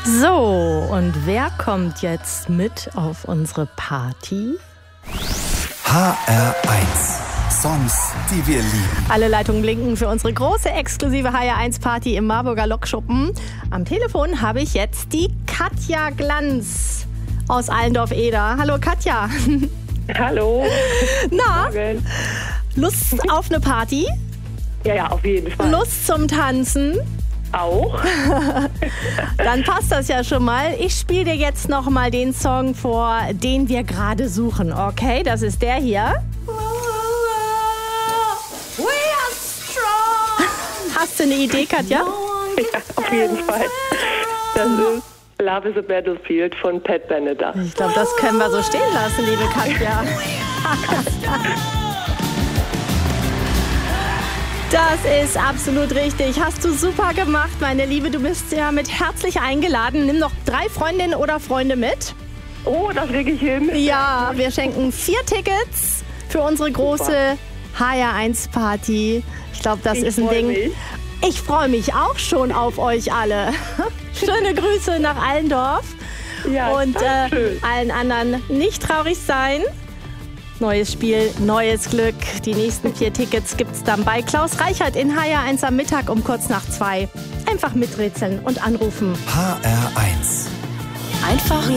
So, und wer kommt jetzt mit auf unsere Party? HR1. Songs, die wir lieben. Alle Leitungen blinken für unsere große exklusive HR1-Party im Marburger Lokschuppen. Am Telefon habe ich jetzt die Katja Glanz aus Allendorf-Eder. Hallo Katja. Hallo. Na, Morgen. Lust auf eine Party? Ja, auf jeden Fall. Lust zum Tanzen? Auch. Dann passt das ja schon mal. Ich spiele dir jetzt noch mal den Song vor, den wir gerade suchen. Okay, das ist der hier. Hast du eine Idee, Katja? Ja, auf jeden Fall. Das ist Love is a Battlefield von Pat Benatar. Ich glaube, das können wir so stehen lassen, liebe Katja. Das ist absolut richtig. Hast du super gemacht, meine Liebe. Du bist ja mit herzlich eingeladen. Nimm noch 3 Freundinnen oder Freunde mit. Oh, das kriege ich hin. Ja, wir schenken 4 Tickets für unsere große HR1-Party. Ich glaube, das ist ein Ding. Mich. Ich freue mich auch schon auf euch alle. Schöne Grüße nach Allendorf. Ja, Und schön. allen anderen nicht traurig sein. Neues Spiel, neues Glück. Die nächsten 4 Tickets gibt's dann bei Klaus Reichert in HR1 am Mittag um kurz nach 2. Einfach miträtseln und anrufen. HR1. Einfach